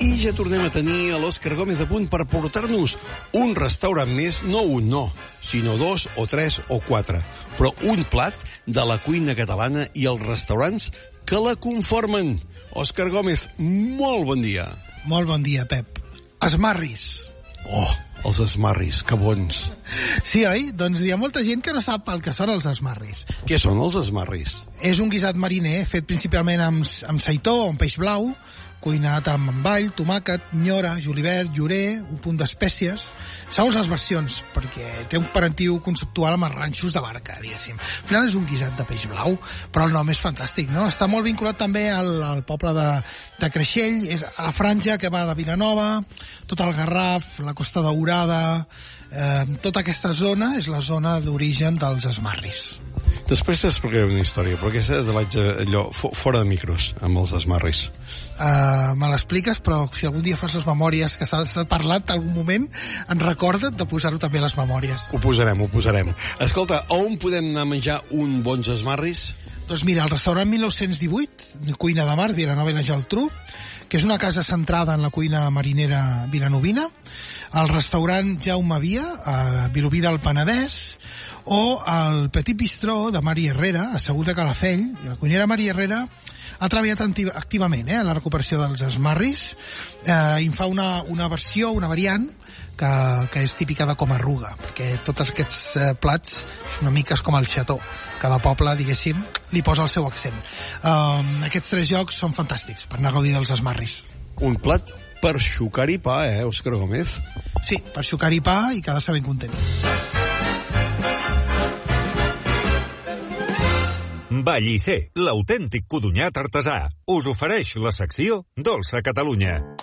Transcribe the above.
I ja tornem a tenir a l'Òscar Gómez a punt per portar-nos un restaurant més, no un, no, sinó 2 o 3 o 4, però un plat de la cuina catalana i els restaurants que la conformen. Òscar Gómez, molt bon dia. Molt bon dia, Pep. Esmarris. Oh, els esmarris, que bons. Sí, oi? Doncs hi ha molta gent que no sap el que són els esmarris. Què són els esmarris? És un guisat mariner fet principalment amb seitó o amb peix blau, cuinat amb all, tomàquet, nyora, julivert, llorer, un punt d'espècies, segons les versions, perquè té un parentiu conceptual amb els ranxos de barca, diguéssim. Al final és un guisat de peix blau, però el nom és fantàstic, no? Està molt vinculat també al poble de Creixell, és a la franja que va de Vilanova, tot el Garraf, la Costa Daurada, tota aquesta zona és la zona d'origen dels esmarris. Després t'explicaré una història, però aquesta de allò fora de micros, amb els esmarris. Me l'expliques, però si algun dia fas les memòries que s'ha parlat en algun moment, en recorda't de posar-ho també a les memòries. Ho posarem. Escolta, on podem anar a menjar un bons esmarris? Doncs mira, el restaurant 1918, Cuina de Mar, Vilanova i la Geltrú, que és una casa centrada en la cuina marinera vilanovina, el restaurant Jaume Via, a Vilobí del Penedès, o el Petit Bistró de Mari Herrera, assegut a Calafell. I la cuinera Mari Herrera ha treballat activament en la recuperació dels esmarris, i en fa una versió, una variant, que és típica de Comarruga, perquè tots aquests plats una mica és com el xató. Cada poble, diguéssim, li posa el seu accent. Aquests 3 llocs són fantàstics per anar a gaudir dels esmarris. Un plat per xucar-hi pa, Òscar Gómez? Sí, per xucar-hi pa i quedar-se ben content. Vallisser, l'autèntic codonyat artesà, us ofereix la secció Dolça Catalunya.